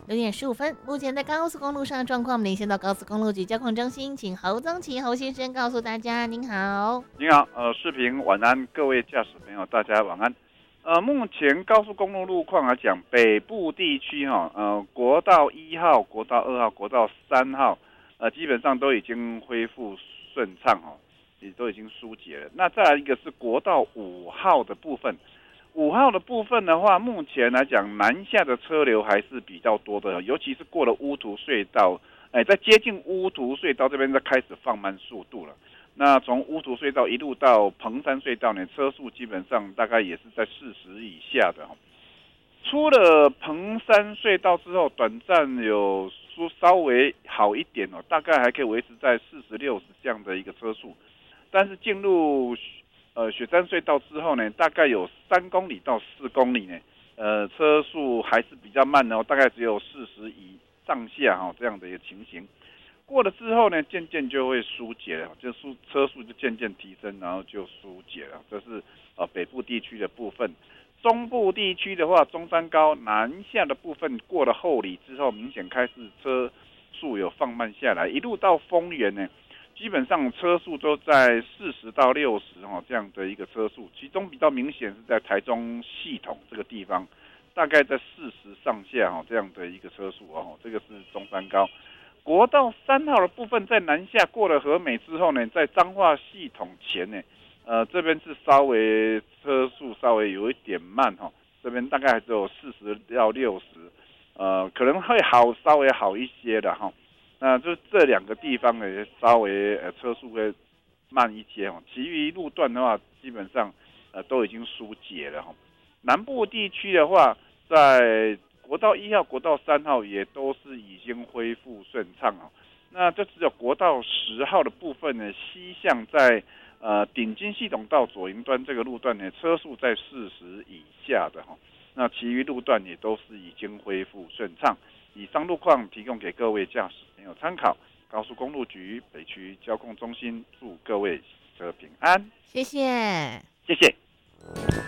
6点15分，目前在高速公路上状况，我们连线到高速公路局交通中心，请侯宗奇侯先生告诉大家。您好。 您好，视频晚安，各位驾驶朋友，大家晚安。目前高速公路路况来讲，北部地区国道1号、国道2号、国道3号，基本上都已经恢复顺畅也都已经疏解了。那再来一个是国道5号的部分。5号的部分的话，目前来讲南下的车流还是比较多的，尤其是过了乌涂隧道，在接近乌涂隧道这边，就开始放慢速度了。那从乌涂隧道一路到彭山隧道呢，车速基本上大概也是在40以下的。出了彭山隧道之后，短暂有稍微好一点大概还可以维持在40、60这样的一个车速。但是进入雪山隧道之后呢，大概有3公里到4公里呢，车速还是比较慢的大概只有40以上下这样的一个情形。过了之后呢，渐渐就会疏解了，就车速就渐渐提升，然后就疏解了。这是北部地区的部分。中部地区的话，中山高南下的部分过了后里之后，明显开始车速有放慢下来，一路到丰原呢，基本上车速都在40到60这样的一个车速，其中比较明显是在台中系统这个地方，大概在40上下这样的一个车速这个是中山高。国道3号的部分在南下过了和美之后呢，在彰化系统前呢，这边是车速稍微有一点慢这边大概还只有40到60，可能会稍微好一些的那就这2个地方呢，稍微车速会慢一些其余路段的话，基本上都已经疏解了南部地区的话，在国道1号、国道3号也都是已经恢复顺畅那就只有国道10号的部分呢，西向在顶金系统到左营端这个路段呢，车速在40以下的那其余路段也都是已经恢复顺畅。以上路况提供给各位驾驶朋友参考。高速公路局北区交控中心祝各位车平安， 谢谢。 谢谢。